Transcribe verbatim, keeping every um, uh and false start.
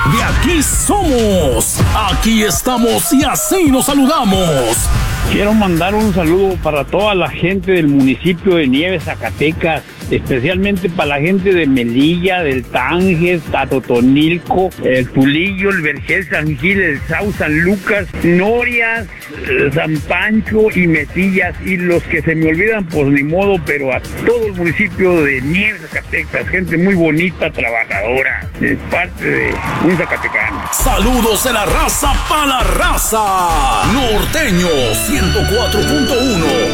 De aquí somos, aquí estamos y así nos saludamos. Quiero mandar un saludo para toda la gente del municipio de Nieves, Zacatecas, especialmente para la gente de Melilla, del Tanges, Tatotonilco, el Tulillo, el Vergel, San Gil, el Sau, San Lucas, Norias, San Pancho y Metillas, y los que se me olvidan, pues ni modo, pero a todo el municipio de Nieves, Zacatecas, gente muy bonita, trabajadora, de parte de un zacatecano. Saludos de la raza para la raza. Norteño ciento cuatro punto uno.